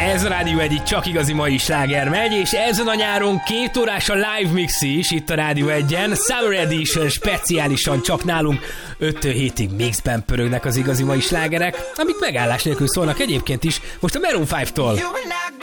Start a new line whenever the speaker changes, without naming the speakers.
Ez a Rádió Egy, csak igazi mai sláger megy, és ezen a nyáron 2 órás a live mix is itt a Rádió Egyen. Summer Edition speciálisan csak nálunk 5-től 7-ig mixben pörögnek az igazi mai slágerek, amik megállás nélkül szólnak egyébként is, most a Maroon 5-tól.